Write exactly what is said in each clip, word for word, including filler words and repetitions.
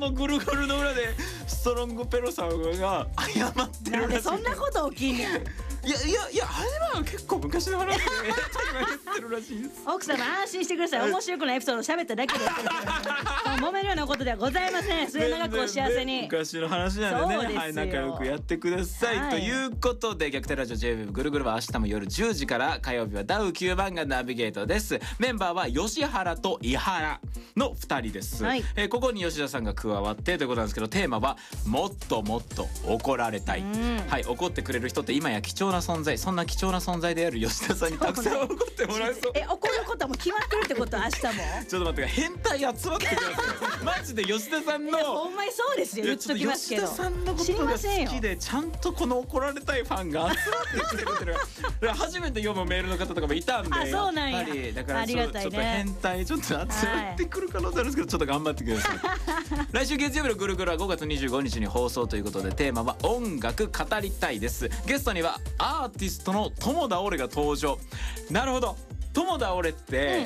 のぐるぐるの裏でストロングペロさんが謝ってるらしい。 なんでそんなこと起きんねん。 いやいやいや、あれは結構昔の話で今言ってるらしいです。 奥様安心してください。面白くないエピソードを喋っただけですから揉めるようなことではございません。末永くお幸せに。 昔の話なんでね、はい、仲良くやってください、はい、ということで逆転ラジオ ジェイウェブ ぐるぐるは明日も夜じゅうじから、火曜日はダウきゅうばんがナビゲートです。メンバーは吉原と伊原のふたりです、はい、えー、ここに吉田さんが加わってということなんですけど、テーマはもっともっと怒られたい、はい、怒ってくれる人って今や貴重な存在、そんな貴重な存在である吉田さんにたくさん怒ってもらえそう。 え、怒ることはもう決まってるってこと？明日もちょっと待って、変態集まってくださいマジで吉田さんの、 ほんまにそうですよ、言っときますけど、 吉田さんのことが好きでちゃんとこの怒られたいファンが集まってきてるっていうのが初めて読むメールの方とかもいたんで、 あ、そうなんや、 やっぱりだからありがたいね、 ちょっと変態ちょっと集まってくる可能性あるんですけど、ちょっと頑張ってください来週月曜日のぐるぐるはごがつにじゅうごにちに放送ということで、テーマは音楽語りたいです。ゲストにはアーティストの友田オレが登場。なるほど、友田オレって、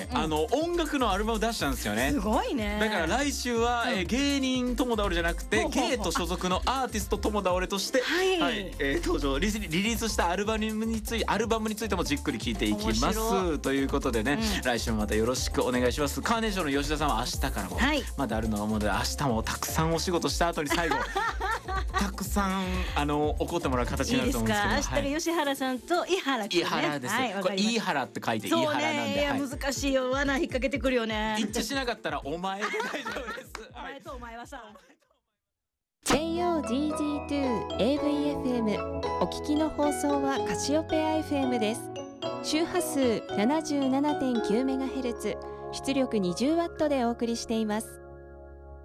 うんうん、あの音楽のアルバム出したんですよね。 すごいね。 だから来週は、うん、えー、芸人友田オレじゃなくてゲート所属のアーティスト友田オレとして、はいはい、えー、登場リリリースしたアルバムについアルバムについてもじっくり聞いていきますということでね、うん、来週もまたよろしくお願いします。カーネーションの吉田さんは明日からも、はい、まだあるのは思うので、明日もたくさんお仕事した後に最後たくさんあの怒ってもらう形になると思うんですけど、いいですか、明日が吉原さんと伊原君ね。伊原です、はい、これ伊原って書いて伊原なんで、そうね、いや、はい、難しいよ、罠引っ掛けてくるよね。一致しなかったらお前で大丈夫ですお前とお前はさジェイオージージーツー エーブイエフエム お聞きの放送はカシオペア エフエム です。周波数 ななじゅうななてんきゅうメガヘルツ、 出力 にじゅうワット でお送りしています。